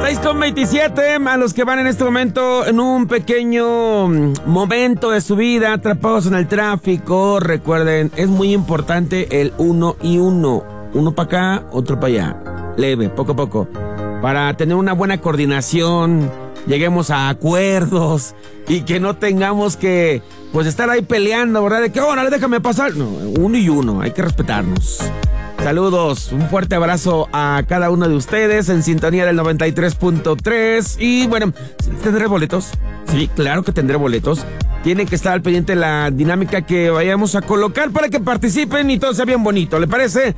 6:27, a los que van en este momento en un pequeño momento de su vida, atrapados en el tráfico, recuerden, es muy importante el 1 y 1. Uno para acá, otro para allá. Leve, poco a poco. Para tener una buena coordinación, lleguemos a acuerdos y que no tengamos que, pues, estar ahí peleando, ¿verdad? De que, oh, no, déjame pasar. No, 1 y 1, hay que respetarnos. Saludos, un fuerte abrazo a cada uno de ustedes en sintonía del 93.3. Y bueno, ¿tendré boletos? Sí, claro que tendré boletos. Tienen que estar al pendiente de la dinámica que vayamos a colocar para que participen y todo sea bien bonito, ¿le parece?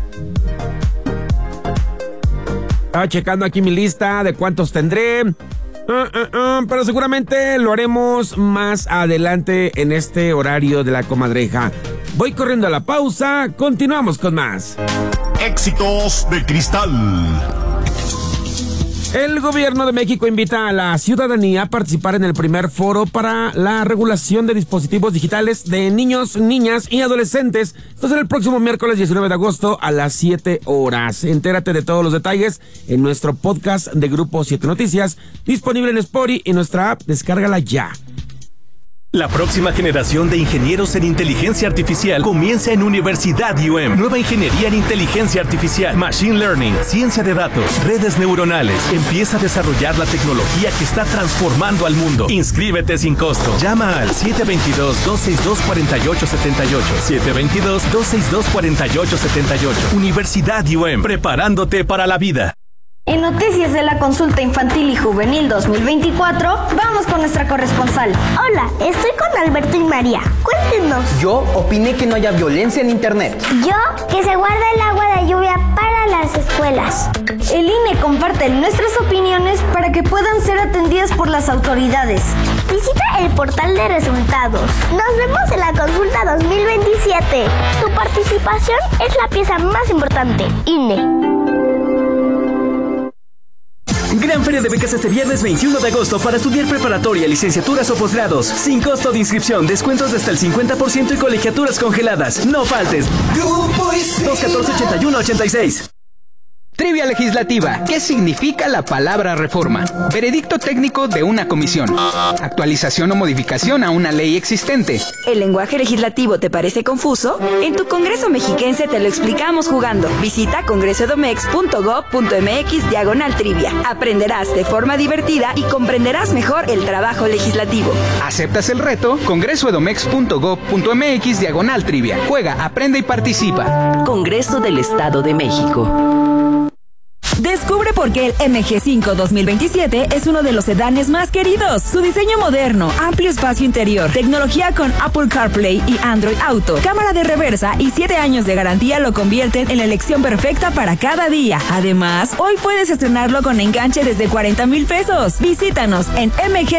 Estaba checando aquí mi lista de cuántos tendré. Pero seguramente lo haremos más adelante en este horario de la comadreja. Voy corriendo a la pausa, continuamos con más. Éxitos de Cristal. El gobierno de México invita a la ciudadanía a participar en el primer foro para la regulación de dispositivos digitales de niños, niñas y adolescentes. Esto será el próximo miércoles 19 de agosto a las 7 horas. Entérate de todos los detalles en nuestro podcast de Grupo 7 Noticias, disponible en Spotify y nuestra app. Descárgala ya. La próxima generación de ingenieros en inteligencia artificial comienza en Universidad UM. Nueva ingeniería en inteligencia artificial, machine learning, ciencia de datos, redes neuronales. Empieza a desarrollar la tecnología que está transformando al mundo. Inscríbete sin costo. Llama al 722-262-4878. 722-262-4878. Universidad UM, preparándote para la vida. En noticias de la consulta infantil y juvenil 2024, vamos con nuestra corresponsal. Hola, estoy con Alberto y María. Cuéntenos. Yo opiné que no haya violencia en internet. Yo, que se guarda el agua de lluvia para las escuelas. El INE comparte nuestras opiniones para que puedan ser atendidas por las autoridades. Visita el portal de resultados. Nos vemos en la consulta 2027. Tu participación es la pieza más importante. INE. Gran Feria de Becas este viernes 21 de agosto para estudiar preparatoria, licenciaturas o posgrados. Sin costo de inscripción, descuentos de hasta el 50% y colegiaturas congeladas. No faltes. 214-8186. Trivia legislativa. ¿Qué significa la palabra reforma? Veredicto técnico de una comisión. Actualización o modificación a una ley existente. ¿El lenguaje legislativo te parece confuso? En tu Congreso Mexiquense te lo explicamos jugando. Visita congresoedomex.gov.mx/trivia. Aprenderás de forma divertida y comprenderás mejor el trabajo legislativo. ¿Aceptas el reto? congresoedomex.gov.mx/trivia. Juega, aprende y participa. Congreso del Estado de México. Descubre por qué el MG5 2027 es uno de los sedanes más queridos. Su diseño moderno, amplio espacio interior, tecnología con Apple CarPlay y Android Auto, cámara de reversa y 7 años de garantía lo convierten en la elección perfecta para cada día. Además, hoy puedes estrenarlo con enganche desde 40,000 pesos. Visítanos en MG